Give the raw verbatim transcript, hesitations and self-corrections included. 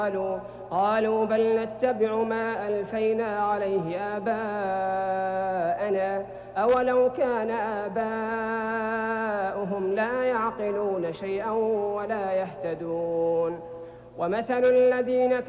قالوا قالوا بل نتبع ما ألفينا عليه آباءنا أولو كان آباؤهم لا يعقلون شيئا ولا يهتدون. ومثل الذين